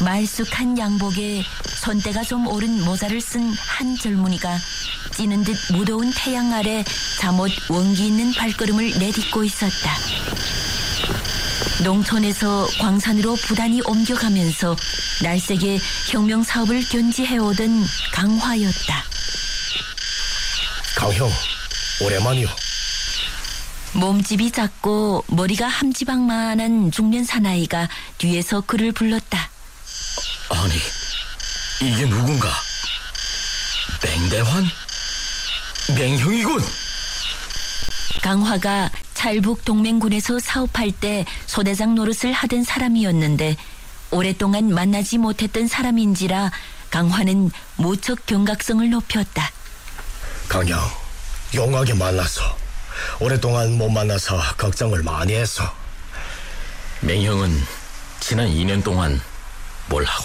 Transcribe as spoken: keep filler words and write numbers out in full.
말쑥한 양복에 손때가 좀 오른 모자를 쓴 한 젊은이가 찌는 듯 무더운 태양 아래 잠옷 원기 있는 발걸음을 내딛고 있었다. 농촌에서 광산으로 부단히 옮겨가면서 날쌔게 혁명 사업을 견지해오던 강화였다. 강형, 오랜만이요. 몸집이 작고 머리가 함지박만한 중년 사나이가 뒤에서 그를 불렀다. 아니, 이게 누군가? 맹대환? 맹형이군. 강화가 찰북 동맹군에서 사업할 때 소대장 노릇을 하던 사람이었는데 오랫동안 만나지 못했던 사람인지라 강화는 무척 경각성을 높였다. 강형, 용하게 만나서 오랫동안 못 만나서 걱정을 많이 했어. 맹형은 지난 이 년 동안 뭘 하고